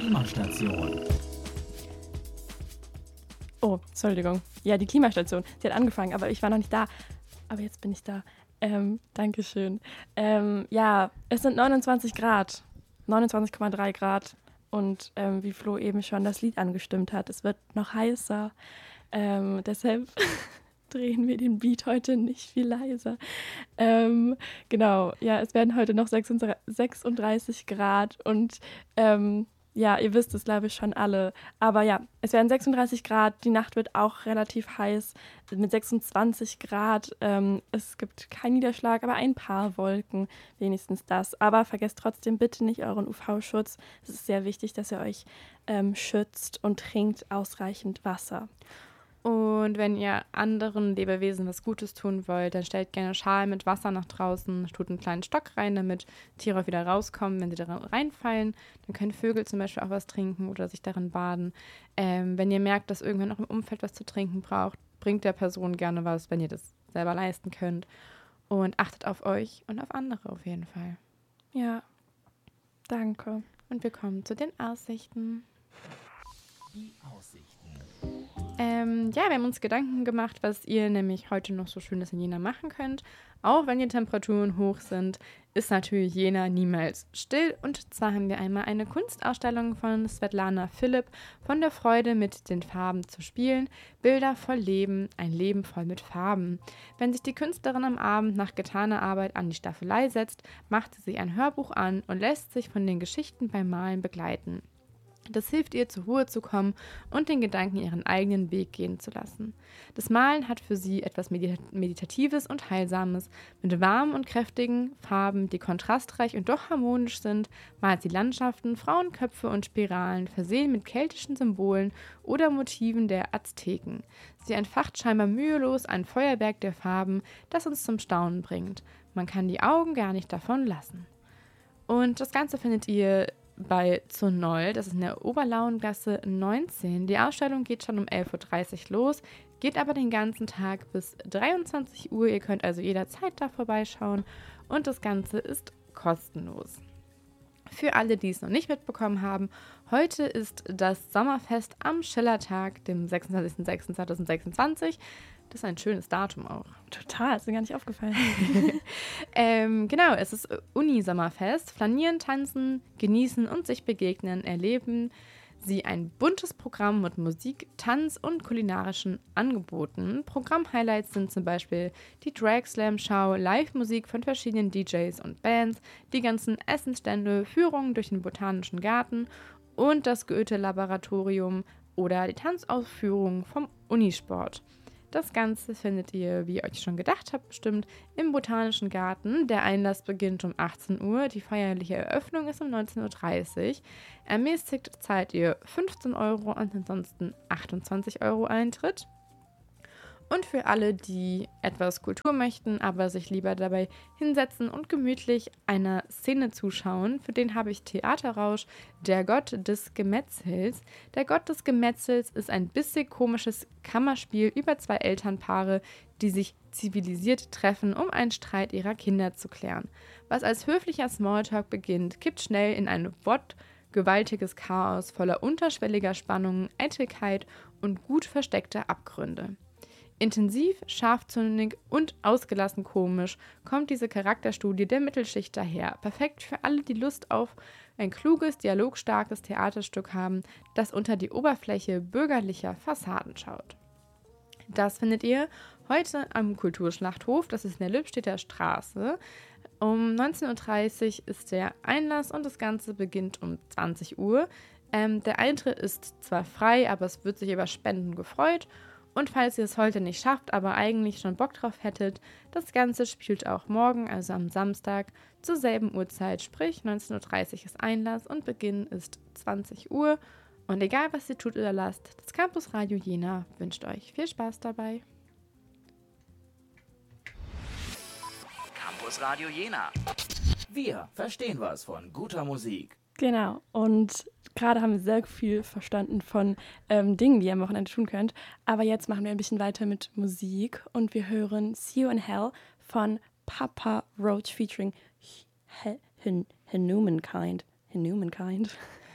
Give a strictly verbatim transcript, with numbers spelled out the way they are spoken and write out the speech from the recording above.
Klimastation. Oh, Entschuldigung. Ja, die Klimastation. Sie hat angefangen, aber ich war noch nicht da. Aber jetzt bin ich da. Ähm, Dankeschön. Ähm, ja, es sind neunundzwanzig Grad. neunundzwanzig Komma drei Grad. Und ähm, wie Flo eben schon das Lied angestimmt hat, es wird noch heißer. Ähm, deshalb drehen wir den Beat heute nicht viel leiser. Ähm, genau, ja, es werden heute noch sechsunddreißig Grad und ähm, ja, ihr wisst es, glaube ich, schon alle. Aber ja, es werden sechsunddreißig Grad, die Nacht wird auch relativ heiß mit sechsundzwanzig Grad. Ähm, es gibt keinen Niederschlag, aber ein paar Wolken, wenigstens das. Aber vergesst trotzdem bitte nicht euren U V-Schutz. Es ist sehr wichtig, dass ihr euch ähm, schützt und trinkt ausreichend Wasser. Und wenn ihr anderen Lebewesen was Gutes tun wollt, dann stellt gerne Schalen mit Wasser nach draußen, tut einen kleinen Stock rein, damit Tiere auch wieder rauskommen, wenn sie darin reinfallen. Dann können Vögel zum Beispiel auch was trinken oder sich darin baden. Ähm, wenn ihr merkt, dass irgendwer noch im Umfeld was zu trinken braucht, bringt der Person gerne was, wenn ihr das selber leisten könnt. Und achtet auf euch und auf andere auf jeden Fall. Ja, danke. Und wir kommen zu den Aussichten. Die Aussichten. Ähm, ja, wir haben uns Gedanken gemacht, was ihr nämlich heute noch so Schönes in Jena machen könnt. Auch wenn die Temperaturen hoch sind, ist natürlich Jena niemals still. Und zwar haben wir einmal eine Kunstausstellung von Svetlana Philipp von der Freude mit den Farben zu spielen. Bilder voll Leben, ein Leben voll mit Farben. Wenn sich die Künstlerin am Abend nach getaner Arbeit an die Staffelei setzt, macht sie sich ein Hörbuch an und lässt sich von den Geschichten beim Malen begleiten. Das hilft ihr, zur Ruhe zu kommen und den Gedanken ihren eigenen Weg gehen zu lassen. Das Malen hat für sie etwas Meditatives und Heilsames. Mit warmen und kräftigen Farben, die kontrastreich und doch harmonisch sind, malt sie Landschaften, Frauenköpfe und Spiralen, versehen mit keltischen Symbolen oder Motiven der Azteken. Sie entfacht scheinbar mühelos ein Feuerwerk der Farben, das uns zum Staunen bringt. Man kann die Augen gar nicht davon lassen. Und das Ganze findet ihr bei Zur Noll, das ist in der Oberlauengasse neunzehn. Die Ausstellung geht schon um elf Uhr dreißig los, geht aber den ganzen Tag bis dreiundzwanzig Uhr. Ihr könnt also jederzeit da vorbeischauen und das Ganze ist kostenlos. Für alle, die es noch nicht mitbekommen haben, heute ist das Sommerfest am Schillertag, dem sechsundzwanzigsten sechsten zweitausendsechsundzwanzig. Das ist ein schönes Datum auch. Total, ist mir gar nicht aufgefallen. ähm, genau, es ist Uni-Sommerfest. Flanieren, tanzen, genießen und sich begegnen, erleben sie ein buntes Programm mit Musik, Tanz und kulinarischen Angeboten. Programm-Highlights sind zum Beispiel die Drag Slam Show, Live-Musik von verschiedenen D Js und Bands, die ganzen Essensstände, Führungen durch den Botanischen Garten und das Goethe-Laboratorium oder die Tanzaufführungen vom Unisport. Das Ganze findet ihr, wie ihr euch schon gedacht habt, bestimmt im Botanischen Garten. Der Einlass beginnt um achtzehn Uhr, die feierliche Eröffnung ist um neunzehn Uhr dreißig. Ermäßigt zahlt ihr fünfzehn Euro und ansonsten achtundzwanzig Euro Eintritt. Und für alle, die etwas Kultur möchten, aber sich lieber dabei hinsetzen und gemütlich einer Szene zuschauen, für den habe ich Theaterrausch, der Gott des Gemetzels. Der Gott des Gemetzels ist ein bissig komisches Kammerspiel über zwei Elternpaare, die sich zivilisiert treffen, um einen Streit ihrer Kinder zu klären. Was als höflicher Smalltalk beginnt, kippt schnell in ein wortgewaltiges Chaos voller unterschwelliger Spannungen, Eitelkeit und gut versteckter Abgründe. Intensiv, scharfzündig und ausgelassen komisch kommt diese Charakterstudie der Mittelschicht daher. Perfekt für alle, die Lust auf ein kluges, dialogstarkes Theaterstück haben, das unter die Oberfläche bürgerlicher Fassaden schaut. Das findet ihr heute am Kulturschlachthof, das ist in der Lippstädter Straße. Um neunzehn Uhr dreißig ist der Einlass und das Ganze beginnt um zwanzig Uhr. Ähm, der Eintritt ist zwar frei, aber es wird sich über Spenden gefreut. Und falls ihr es heute nicht schafft, aber eigentlich schon Bock drauf hättet, das Ganze spielt auch morgen, also am Samstag, zur selben Uhrzeit, sprich neunzehn Uhr dreißig ist Einlass und Beginn ist zwanzig Uhr. Und egal, was ihr tut oder lasst, das Campus Radio Jena wünscht euch viel Spaß dabei. Campus Radio Jena. Wir verstehen was von guter Musik. Genau, und gerade haben wir sehr viel verstanden von ähm, Dingen, die ihr am Wochenende tun könnt. Aber jetzt machen wir ein bisschen weiter mit Musik und wir hören See You in Hell von Papa Roach featuring Humankind. Humankind.